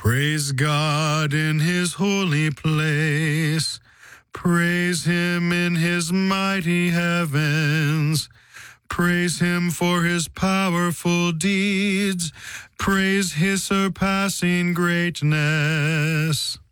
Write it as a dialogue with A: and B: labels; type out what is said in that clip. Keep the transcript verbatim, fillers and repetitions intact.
A: Praise God in his holy place. Praise him in his mighty heavens. Praise him for his powerful deeds. Praise his surpassing greatness.